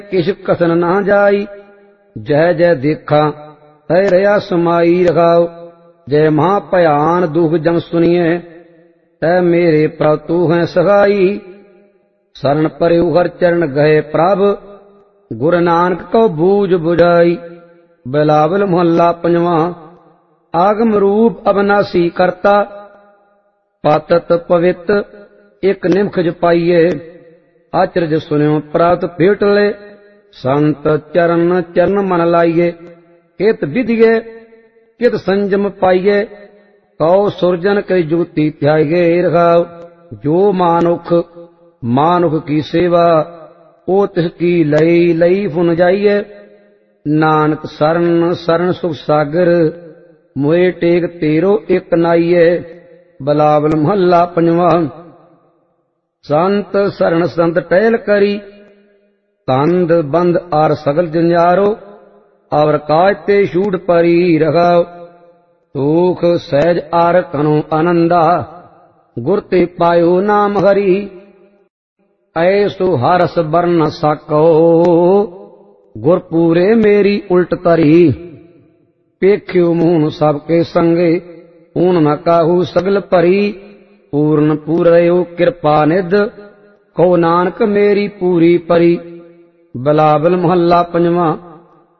किछ कसन ना जाई। जय जय देखा तय रया समाई रखाओ। जय महा भयान दुख जम सुनिए तै मेरे प्रभ तू है सहाई। शरण परयु हर चरण गए प्रभ गुरु नानक को बूझ बुझाई। बिलावल मोहल्ला पंजवा। आगम रूप अविनाशी करता पातत पवित एक निमख पाइए। आचरज सुनियो प्राप्त भेट ले संत चरण चरण मन लाइए। हित विधिये कित संजम पाइए कौ सुरजन कई जुगती त्यागे रखाओ। जो मानुख मानुख की सेवा ओ तिसकी लई लई फुन जाइए। नानक शरण शरण सुख सागर मोए टेक तेरो एक नाइए। बिलावल मोहल्ला पंजवा। संत शरण संत टहल करी तंद बंद आर सगल जंजारो। और काज ते छूट परी रखाओ। सुख सहज आर कनो आनंदा गुर ते पायो नाम हरि। ऐसो हरस बरन सको गुर पूरे मेरी उल्ट तरी। पेख्यो मून सबके संगे ऊन न काहू सगल भरी। पूर्ण पूरयो कृपा निध को नानक मेरी पूरी परी। बिलावल मोहल्ला पंजवा।